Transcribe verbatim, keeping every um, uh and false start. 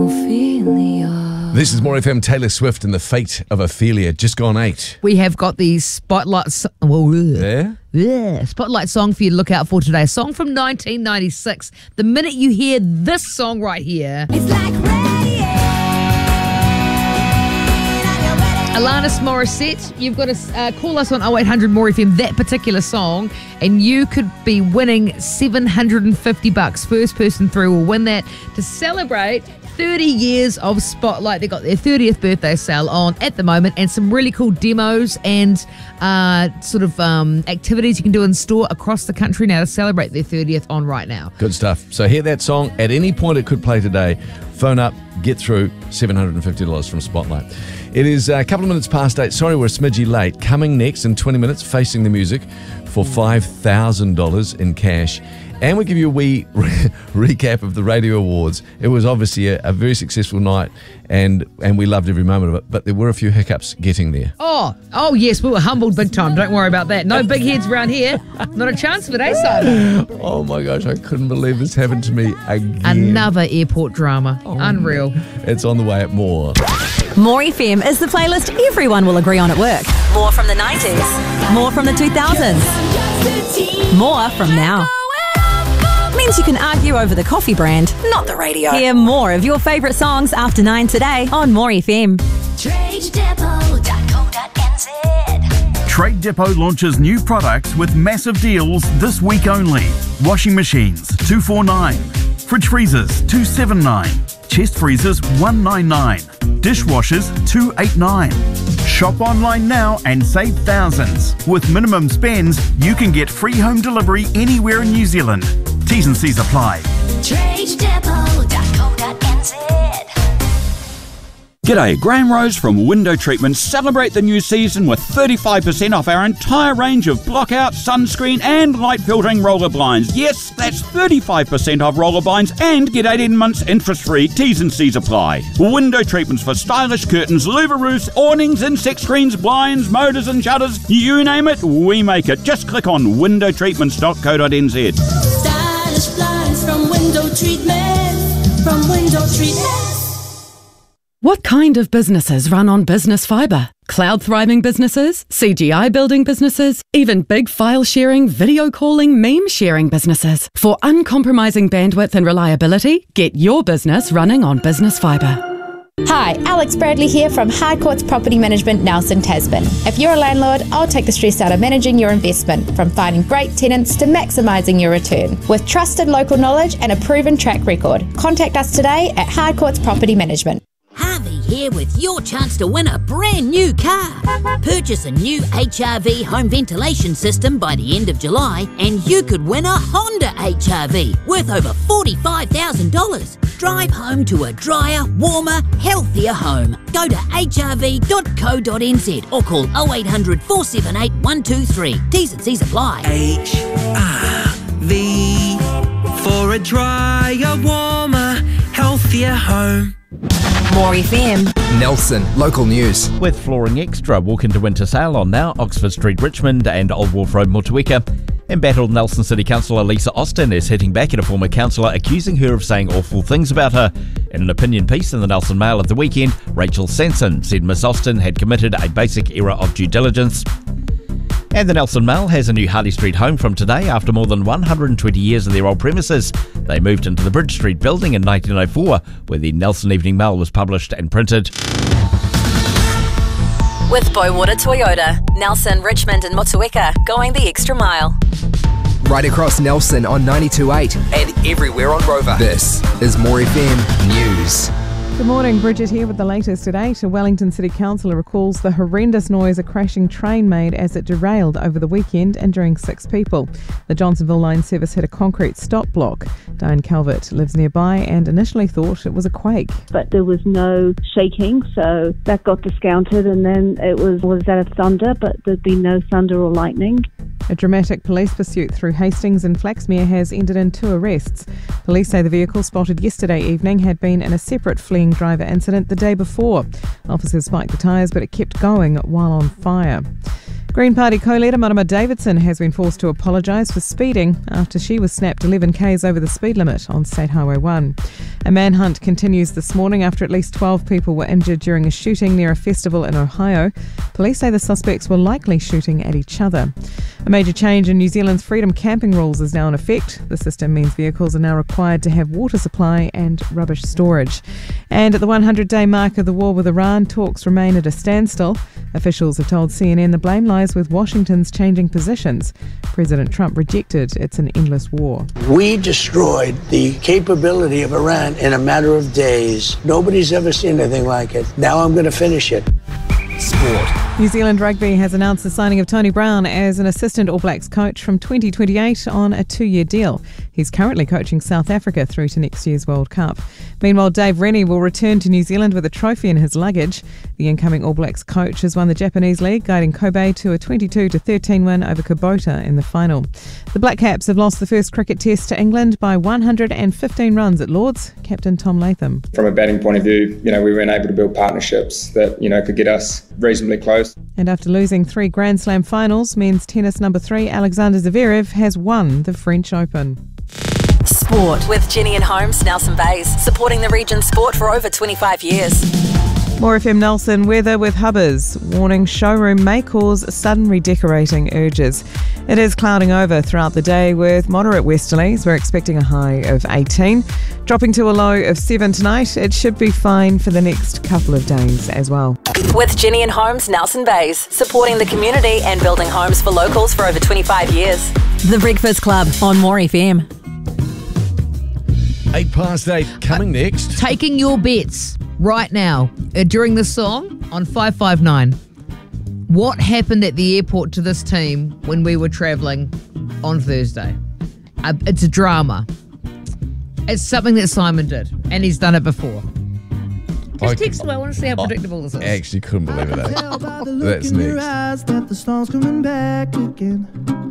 Ophelia. This is More F M, Taylor Swift and the Fate of Ophelia, just gone eight. We have got the Spotlight so- well, Yeah? yeah, Spotlight song for you to look out for today. A song from nineteen ninety-six. The minute you hear this song right here, It's like rain on your wedding. Alanis Morissette, you've got to uh, call us on oh eight hundred more F M, that particular song, and you could be winning seven hundred fifty bucks. First person through will win that to celebrate thirty years of Spotlight. They got their thirtieth birthday sale on at the moment, and some really cool demos and uh, sort of um, activities you can do in store across the country now to celebrate their thirtieth on right now. Good stuff. So hear that song. At any point it could play today. Phone up, get through, seven hundred fifty dollars from Spotlight. It is a couple of minutes past eight. Sorry, we're a smidgy late. Coming next in twenty minutes, Facing the Music for five thousand dollars in cash. And we give you a wee re- recap of the Radio Awards. It was obviously a, a very successful night, and and we loved every moment of it, but there were a few hiccups getting there. Oh, oh yes, we were humbled big time. Don't worry about that. No big heads around here. Not a chance of it, eh, Simon? Oh my gosh, I couldn't believe this happened to me again. Another airport drama. Oh, Unreal. It's on the way at More. More F M is the playlist everyone will agree on at work. More from the nineties. More from the two thousands. More from now. Means you can argue over the coffee brand, not the radio. Hear more of your favourite songs after nine today on More F M. trade depot dot co dot n z. Trade Depot launches new products with massive deals this week only. Washing machines, two forty-nine. Fridge freezers, two seventy-nine. Chest freezers, one ninety-nine. Dishwashers, two eighty-nine. Shop online now and save thousands. With minimum spends, you can get free home delivery anywhere in New Zealand. T's and C's apply. trade depot dot co dot n z. G'day, Graham Rose from Window Treatment. Celebrate the new season with thirty-five percent off our entire range of blockout, sunscreen and light filtering roller blinds. Yes, that's thirty-five percent off roller blinds and get eighteen months interest free. T's and C's apply. Window treatments for stylish curtains, louver roofs, awnings, insect screens, blinds, motors and shutters. You name it, we make it. Just click on window treatments dot co dot n z. Stylish blinds from Window Treatment. From Window Treatment. What kind of businesses run on business fibre? Cloud thriving businesses, C G I building businesses, even big file sharing, video calling, meme sharing businesses. For uncompromising bandwidth and reliability, get your business running on business fibre. Hi, Alex Bradley here from High Courts Property Management, Nelson Tasman. If you're a landlord, I'll take the stress out of managing your investment, from finding great tenants to maximising your return. With trusted local knowledge and a proven track record, contact us today at High Courts Property Management. Harvey here with your chance to win a brand new car. Purchase a new H R V home ventilation system by the end of July and you could win a Honda H R V worth over forty-five thousand dollars. Drive home to a drier, warmer, healthier home. Go to h r v dot co dot n z or call oh eight hundred, four seven eight, one two three. T's and C's apply. H R V for a drier, warmer, healthier home. More F M. Nelson, local news. With Flooring Extra, walk into winter sale on now Oxford Street, Richmond and Old Wharf Road, Motueka. Embattled Nelson City Councillor Lisa Austin is hitting back at a former councillor accusing her of saying awful things about her. In an opinion piece in the Nelson Mail at the weekend, Rachel Sanson said Miss Austin had committed a basic error of due diligence. And the Nelson Mail has a new Harley Street home from today after more than one hundred twenty years of their old premises. They moved into the Bridge Street building in nineteen oh four, where the Nelson Evening Mail was published and printed. With Boywater Toyota, Nelson, Richmond and Motueka, going the extra mile. Right across Nelson on ninety-two point eight and everywhere on Rover. This is More F M News. Good morning, Bridget here with the latest today. A Wellington City Councillor recalls the horrendous noise a crashing train made as it derailed over the weekend, injuring six people. The Johnsonville line service hit a concrete stop block. Diane Calvert lives nearby and initially thought it was a quake. But there was no shaking, so that got discounted, and then it was, was that a thunder, but there'd been no thunder or lightning. A dramatic police pursuit through Hastings and Flaxmere has ended in two arrests. Police say the vehicle spotted yesterday evening had been in a separate fleeing driver incident the day before. Officers spiked the tyres, but it kept going while on fire. Green Party co-leader Marama Davidson has been forced to apologise for speeding after she was snapped eleven kays over the speed limit on State Highway one. A manhunt continues this morning after at least twelve people were injured during a shooting near a festival in Ohio. Police say the suspects were likely shooting at each other. A major change in New Zealand's freedom camping rules is now in effect. The system means vehicles are now required to have water supply and rubbish storage. And at the one hundred day mark of the war with Iran, talks remain at a standstill. Officials have told C N N the blame lies with Washington's changing positions. President Trump rejected it's an endless war. We destroyed the capability of Iran in a matter of days. Nobody's ever seen anything like it. Now I'm going to finish it. Sport. New Zealand Rugby has announced the signing of Tony Brown as an assistant All Blacks coach from twenty twenty-eight on a two-year deal. He's currently coaching South Africa through to next year's World Cup. Meanwhile, Dave Rennie will return to New Zealand with a trophy in his luggage. The incoming All Blacks coach has won the Japanese League, guiding Kobe to a twenty-two to thirteen win over Kubota in the final. The Black Caps have lost the first cricket test to England by one hundred fifteen runs at Lords. Captain Tom Latham. From a batting point of view, you know, we weren't able to build partnerships that, you know, could get us reasonably close. And after losing three Grand Slam finals, men's tennis number three Alexander Zverev has won the French Open. Sport with Jenny and Holmes, Nelson Bays, supporting the region's sport for over twenty-five years. More F M Nelson weather with Hubbers. Warning showroom may cause sudden redecorating urges. It is clouding over throughout the day with moderate westerlies. We're expecting a high of eighteen. Dropping to a low of seven tonight. It should be fine for the next couple of days as well. With Jenny and Holmes, Nelson Bays, supporting the community and building homes for locals for over twenty-five years. The Breakfast Club on More F M. Eight past eight, coming next. Taking your bets right now uh, during the song on five five nine. What happened at the airport to this team when we were travelling on Thursday? Uh, it's a drama. It's something that Simon did, and he's done it before. Just I text me. I want to see how predictable this is. I actually couldn't believe it. Eh? That's next. That the storm's coming back again.